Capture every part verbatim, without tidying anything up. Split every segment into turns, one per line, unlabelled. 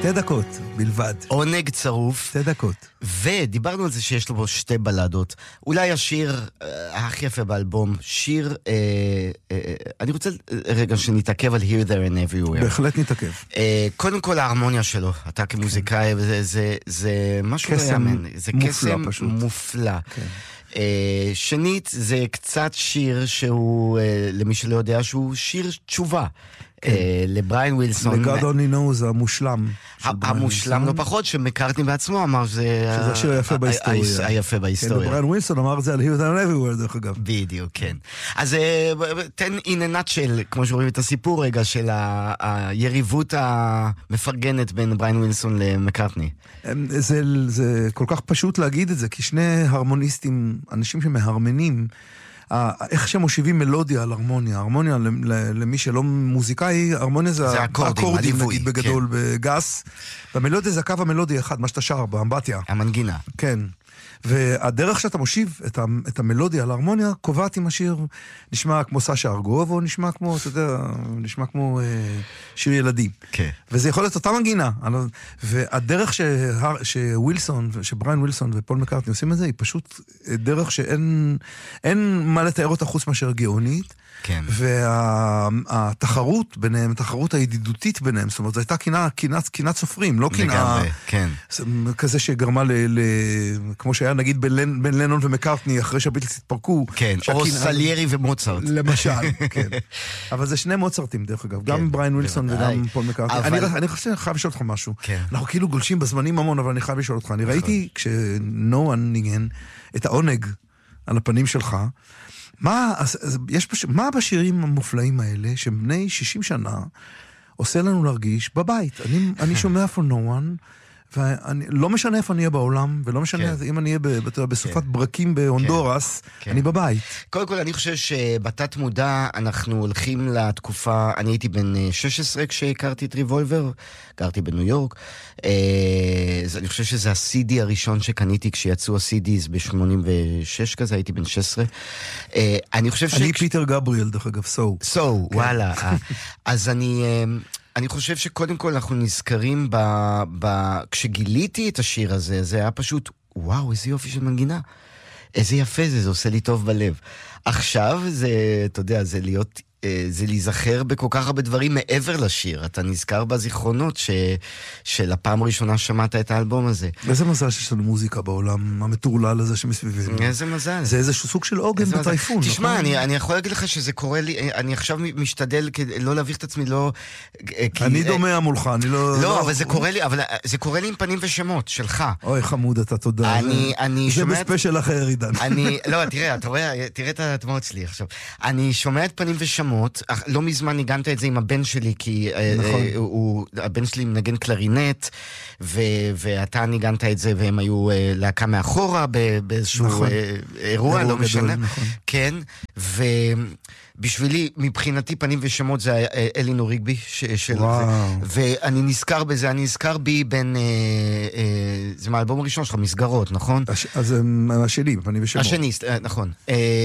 שתי דקות בלבד.
עונג צרוף.
שתי דקות.
ודיברנו על זה שיש לו בו שתי בלדות. אולי השיר אה, הכי יפה באלבום, שיר, אה, אה, אני רוצה רגע שנתעכב על Here, There and Everywhere.
בהחלט נתעכב.
אה, קודם כל ההרמוניה שלו, אתה כמוזיקאי, זה, זה, זה משהו לא יאמן. זה קסם
פשוט.
מופלא.
כן.
אה, שנית, זה קצת שיר שהוא, אה, למי שלא יודע, שהוא שיר תשובה. לבריין ווילסון.
ל-God Only Knows המושלם.
המושלם לא פחות, שמקארטני בעצמו אמר שזה
השיר היפה בהיסטוריה.
היפה בהיסטוריה.
לבריין ווילסון אמר את זה על Here, There and Everywhere, דרך אגב.
בדיוק, כן. אז תן in a nutshell, כמו שרואים את הסיפור רגע, של היריבות המפרגנת בין בריין ווילסון למקארטני.
זה כל כך פשוט להגיד את זה, כי שני הרמוניסטים, אנשים שמהרמנים, איך שמושיבים מלודיה על הרמוניה, הרמוניה למי שלא מוזיקאי, הרמוניה זה האקורדים, נגיד בגדול, בגס, והמלודיה זה הקו המלודי אחד, מה שאתה שר, באמבטיה.
המנגינה.
כן. והדרך שאתה מושיב את, ה, את המלודיה על ההרמוניה, קובעת אם השיר נשמע כמו סשה ארגוב, או נשמע כמו, אתה יודע, נשמע כמו אה, שיר ילדים. כן. וזה יכול להיות אותה מנגינה. והדרך שהר, שווילסון, שבריין ווילסון ופול מקארטני עושים את זה, היא פשוט דרך שאין אין מה לתאר אותה חוץ מאשר גאונית. כן. והתחרות ביניהם, התחרות הידידותית ביניהם, זאת אומרת, זו הייתה קינה, קינה, קינת סופרים, לא קינה
כן.
כזה שגרמה ל, ל, כמו שהיה נגיד בין, בין לנון ומקארטני אחרי שהביטלס התפרקו.
כן, או סליירי ומוצרט.
למשל, כן. אבל זה שני מוצרטים דרך אגב, גם בריין ווילסון וגם פול מקארטני. אני, אני חושב שאני חייב לשאול אותך משהו. אנחנו כאילו גולשים בזמנים המון, אבל אני חייב לשאול אותך. אני ראיתי כשנואן ניגן את העונג על הפנים שלך, מה, יש פש... מה בשירים המופלאים האלה, שבני שישים שנה, עושה לנו להרגיש בבית? אני, אני שומע for no one, ואני, לא משנה איפה אני אהיה בעולם, ולא משנה כן. אם אני אהיה בסופת כן. ברקים בהונדורס, כן. אני בבית.
קודם כל, אני חושב שבתת מודע אנחנו הולכים לתקופה, אני הייתי בן שש עשרה כשהכרתי את ריבולבר, גרתי בניו יורק, אז אני חושב שזה ה-סי די הראשון שקניתי כשיצאו ה-סי דיז ב-שמונים ושש כזה, הייתי בן שש עשרה. אני חושב ש...
אני פיטר גבריאל, דרך אגב, סו.
סו, וואלה. אז אני... אני חושב שקודם כל אנחנו נזכרים ב, ב, כשגיליתי את השיר הזה, זה היה פשוט, וואו, איזה יופי של מנגינה. איזה יפה זה, זה עושה לי טוב בלב. עכשיו זה, אתה יודע, זה להיות, זה להיזכר בכל כך הרבה דברים מעבר לשיר. אתה נזכר בזיכרונות ש, של הפעם הראשונה שמעת את האלבום הזה.
איזה מזל שיש לנו מוזיקה בעולם המטורלל הזה שמסביבנו.
איזה מזל.
זה איזשהו סוג של עוגן בטייפון.
תשמע, אני, אני יכול להגיד לך שזה קורה לי, אני עכשיו משתדל כדי לא להביך את עצמי, לא...
אני דומה מולך, אני לא...
לא, אבל זה קורה לי, אבל זה קורה לי עם פנים ושמות, שלך.
אוי, חמוד, אתה תודה.
אני, אני שומע...
זה בספיישל אחר, עידן.
אני, לא, תראה, אתה רואה, תראה את הדמות שלי עכשיו. אני שומע את פנים ושמות, לא מזמן ניגנת את זה עם הבן שלי, כי הוא, הבן שלי מנגן קלרינט, ואתה ניגנת את זה, והם היו להקה מאחורה, באיזשהו אירוע, לא משנה. כן, ובשבילי, מבחינתי פנים ושמות, זה אלינור ריגבי, ואני נזכר בזה, אני נזכר בי בין, זה מהאלבום הראשון שלך, מסגרות, נכון?
אז השני, פנים ושמות.
השני, נכון.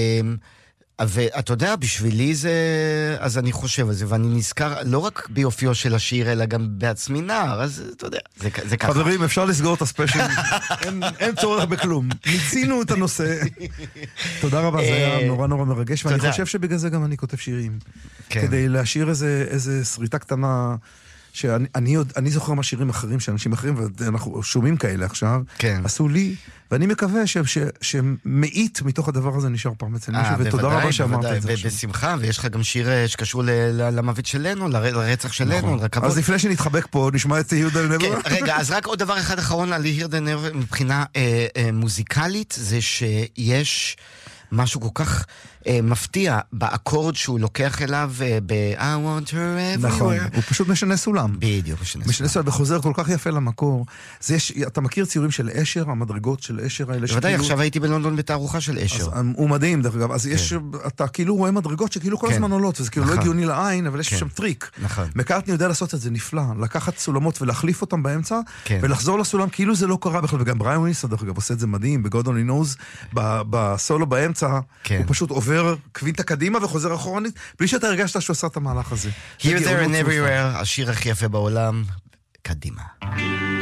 ואתה יודע, בשבילי זה, אז אני חושב על זה, ואני נזכר לא רק ביופיו של השיר, אלא גם בעצמי נער, אז אתה יודע, זה, זה ככה.
חברים, אפשר לסגור את הספיישל, אין, אין צורך בכלום. ניצינו את הנושא. תודה רבה, זה היה נורא נורא מרגש, ואני חושב שבגלל זה גם אני כותב שירים. כדי להשאיר איזה, איזה שריטה קטנה, שאני אני, אני זוכר מה שירים אחרים, שאנשים אחרים, ואנחנו שומעים כאלה עכשיו, כן. עשו לי, ואני מקווה ש, ש, שמאית מתוך הדבר הזה נשאר פעם אצל מישהו, ותודה רבה שאמרת את זה.
בשמחה, ויש לך גם שיר שקשור למוות שלנו, לרצח שלנו, לרכבות.
אז לפני שנתחבק פה, נשמע את Here, There and Everywhere.
רגע, אז רק עוד דבר אחד אחרון על Here, There and Everywhere, מבחינה מוזיקלית, זה שיש משהו כל כך מפתיע באקורד שהוא לוקח אליו ב-I want her everywhere.
נכון, הוא פשוט משנה סולם.
בדיוק, משנה סולם.
משנה סולם וחוזר כל כך יפה למקור. זה יש, אתה מכיר ציורים של אשר, המדרגות של אשר האלה?
בוודאי, עכשיו הייתי בלונדון בתערוכה של אשר.
הוא מדהים, דרך אגב. אז יש, אתה כאילו רואה מדרגות שכאילו כל הזמן עולות, וזה כאילו לא הגיוני לעין, אבל יש שם טריק. מקארטני יודע לעשות את זה נפלא, לקחת סולמות ולהחליף אותם באמצע, ולחזור לסולם כאילו זה לא קרה בכלל. וגם בריין ווילסון, דרך אגב, עושה את זה מדהים, ב-God Only Knows, בסולו באמצע, הוא פשוט עובר קווינטה קדימה וחוזר אחורנית, בלי שאתה הרגשת שהוא עשה את המהלך הזה.
Here, There and Everywhere, השיר הכי יפה בעולם, קדימה.